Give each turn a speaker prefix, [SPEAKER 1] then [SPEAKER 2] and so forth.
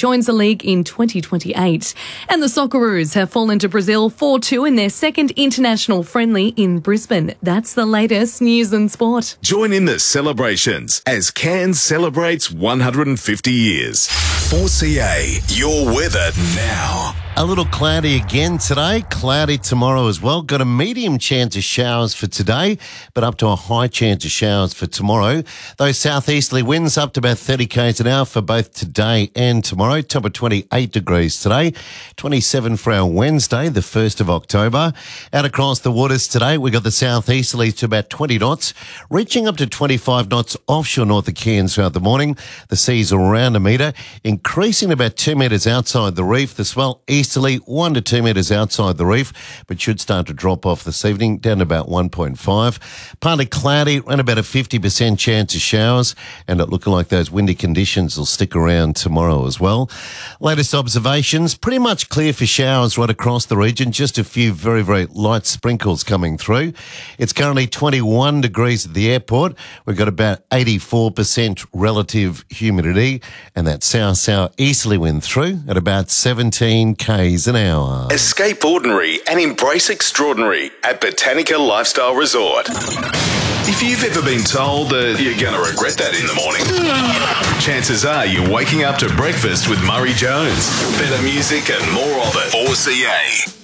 [SPEAKER 1] joins the league in 2028. And the Socceroos have fallen to Brazil 4-2 in their second international friendly in Brisbane. That's the latest news and sport.
[SPEAKER 2] Join in the celebrations as Cairns celebrates 150 years. 4CA, your weather now.
[SPEAKER 3] A little cloudy again today, cloudy tomorrow as well. Got a medium chance of showers for today, but up to a high chance of showers for tomorrow. Those southeasterly winds up to about 30 k's an hour for both today and tomorrow. Top of 28 degrees today, 27 for our Wednesday, the 1st of October. Out across the waters today, we got the southeasterly to about 20 knots, reaching up to 25 knots offshore north of Cairns throughout the morning. The seas around a metre, increasing about 2 metres outside the reef. The swell easterly 1 to 2 metres outside the reef, but should start to drop off this evening down to about 1.5. Partly cloudy, around about a 50% chance of showers, and it looking like those windy conditions will stick around tomorrow as well. Latest observations, pretty much clear for showers right across the region, just a few very, very light sprinkles coming through. It's currently 21 degrees at the airport. We've got about 84% relative humidity, and that south-south-easterly wind through at about 17 k's an hour.
[SPEAKER 2] Escape ordinary and embrace extraordinary at Botanica Lifestyle Resort. If you've ever been told that you're going to regret that in the morning, chances are you're waking up to breakfast with Murray Jones. Better music and more of it. 4CA.